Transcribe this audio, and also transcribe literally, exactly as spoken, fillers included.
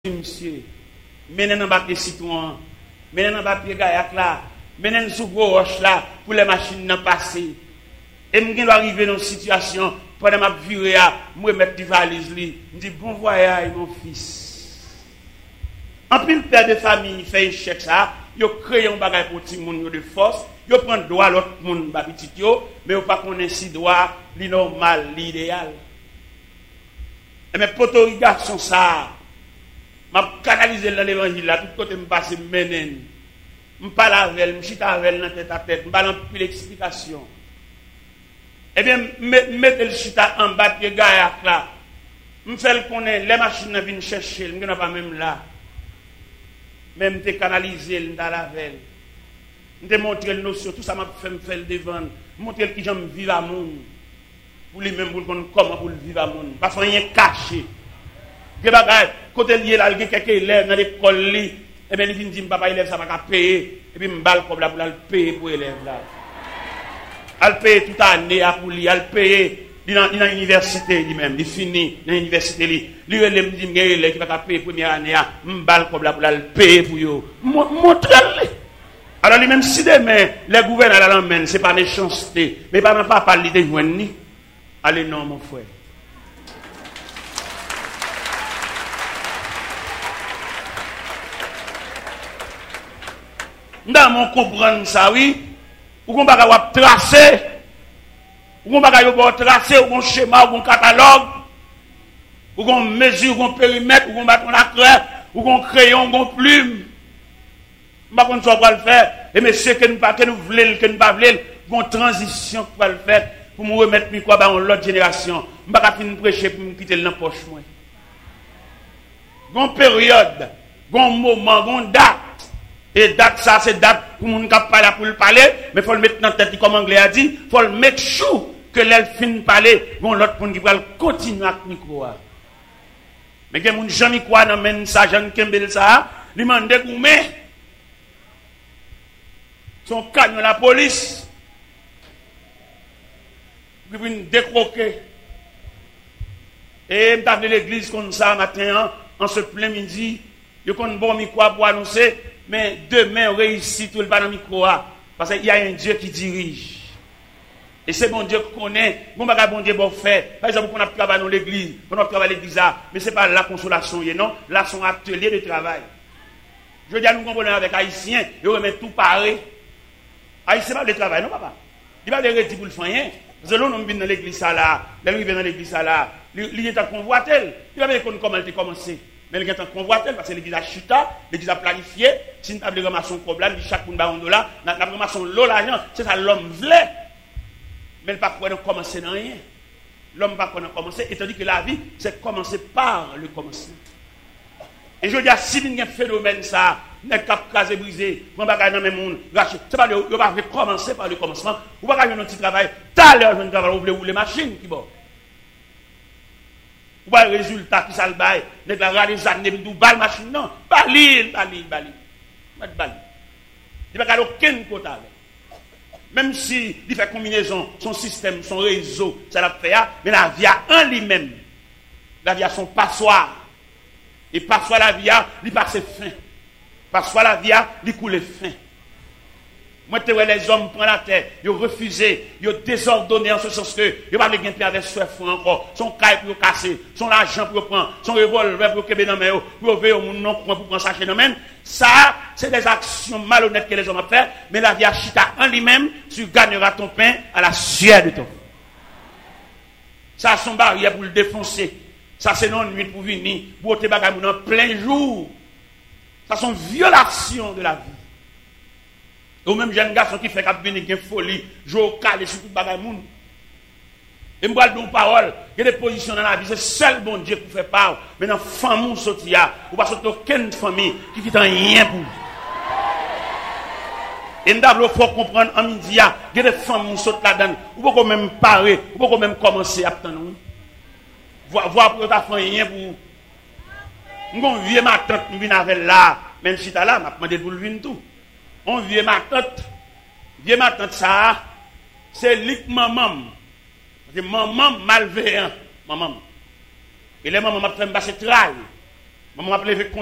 monsieur, menez dans bas citron, menez dans bas gaillac là, menez sous gros roche là pour les machines n'en passer. Et me doit arriver dans une situation pendant ma virée à me mettre des valises li, me dit bon voyage mon fils. En plus père de famille fait un chèque ça, yo crée un bagage pour petit monde de force, yo prend droit l'autre monde ba petit yo, mais yo pas connaît si droit li normal, l'idéal. Et mes potos garçon ça m'a canalisé dans l'évangile là, tout côté me passe menen. Me parle avec elle, me chita avec elle dans tête à tête, me parle en plus d'explication. Eh bien, mettez le chita en bas de gaillac là. Me fait le connaître, les machines viennent chercher, me n'a pas même là. Même te canaliser dans la veille. Me montrer le notion, tout ça m'a fait me faire le devant, montrer qui j'aime vivre à monde. Pour lui même pour comment pour vivre à monde. Pas rien caché. Que bagay côté lié là, il y a quelques élèves dans l'école li, et bien il vient dire papa élève ça va pas payer et puis m'bal comme là pour le payer pour élève là. Al payer toute année pour lui, al payer dans dans l'université lui-même, il finit dans l'université lui. Lui il me dit il y a élève qui va pas payer première année, m'bal comme là pour le payer pour yo. Montre-le. Alors lui-même si demain les gouverneurs là l'emmène, c'est pas méchanceté, mais pas pas parler de joindre ni. Allez non mon frère. Dans mon comprendre ça oui, ou qu'on va tracer, ou qu'on va tracer, ou qu'on schéma, ou qu'on catalogue, ou qu'on mesure, ou qu'on périmètre, ou qu'on bat la craie, ou qu'on crayon, ou qu'on plume. Pas qu'on soit pas le faire, et monsieur que nous pas que nous voulons, que nous pas voulons, qu'on transition pour le faire, pour me remettre micro dans l'autre génération. Je pas finir prêcher pour me quitter dans poche moi. Gon période, gon moment, gon date. Et date ça c'est date pour moun k'ap parler pour le parler, mais faut le mettre dans tête comme anglais a dit, faut le mettre chou que l'elle fin parler, gon l'autre monde qui va continuer avec micro. Mais que moun Jean quoi nan men ça Jean Kembel ça, lui mande goumé. Son camion la police. Qui vient décroquer. Et m't'a de l'église comme ça matin en ce plein midi, yo kon bon micro pour annoncer. Mais demain, on réussit tout le dans le micro. Parce qu'il y a un Dieu qui dirige. Et c'est bon Dieu qui connaît. Bon, bon Dieu, bon fait. Par exemple, on a travaillé dans l'église. On a travaillé dans l'église. Mais ce n'est pas la consolation. Non, là, c'est un atelier de travail. Je veux dire, nous comprenons avec Haïtiens. Ils remettent tout pareil. Haïtien, pas de travail, non, papa. Il va de retirer pour le faire. Parce que l'on vient dans l'église là. Là, il vient dans l'église là. Il est en convoitel. Il va dire comment il a commencé. Mais il y a un convoitel parce que l'église a chuta, l'église a planifié. Si nous avons ramassé un problème, chaque monde a un dollar, nous avons ramassé l'eau l'argent, c'est ça l'homme voulait. Mais il ne peut pas commencer dans rien. L'homme ne peut pas commencer, étant donné que la vie, c'est commencer par le commencement. Et je dis, si il y a un phénomène, ça, n'est pas casé, brisé, on va gagner dans le monde, c'est pas de va commencer par le commencement, on va gagner un petit travail, tout à l'heure, je ne travaille pas, ou les machines qui vont. Ou pas le résultat qui s'al bail, n'est pas les années de balle machine non, pas l'île, pas l'île, pas l'île. Pas de balle. Il n'y a pas aucun côté avec. Même si il fait combinaison, son système, son réseau, ça l'a fait, mais la vie a en lui-même. La vie a son passoire. Et passoire la vie a, il passe fin. Passoire la vie a, il coule fin. Moi, tu vois les hommes prennent la terre, ils ont refusé, ils ont désordonné en ce sens que ils n'ont pas de gain avec ce fou encore, son caille pour casser, son argent pour prendre, son revolver pour keber dans main, pour veiller au monde non pour prendre ça chez nous même. Ça, c'est des actions malhonnêtes que les hommes ont fait, mais la vie a chita en lui-même, tu gagneras ton pain à la sueur de ton. Ça, son barrière pour le défoncer. Ça, c'est non nuit pour venir, pour te bagaille en plein jour. Ça, sont violations de la vie. Ou même jeune garçon qui fait qu'il y a une folie, jouer calé sur tout le bagage. Et je vais dire parole, il y a des positions dans la vie, c'est seul bon Dieu qui fait part. Mais dans la famille, il n'y a aucune famille qui fait rien pour vous. Et nous devons comprendre en midi, il y a des familles qui sont là-dedans. Vous pouvez même parler, vous pouvez même commencer à attendre. Voir pour ta famille rien pour vous. Nous vieux ma tante, nous venons avec là, même si tu es là, je vais demander pour le venir tout. On vient ma tante, vient ma tante ça, c'est lik maman. C'est maman malveillant, maman. Et les mamans m'a fait me passer travail. Je m'appelle